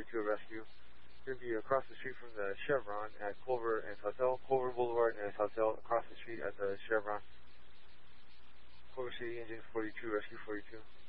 42 Rescue. Going to be across the street from the Chevron at Culver and Sautel, Culver Boulevard and Sautel, across the street at the Chevron. Culver City, engine 42, Rescue 42.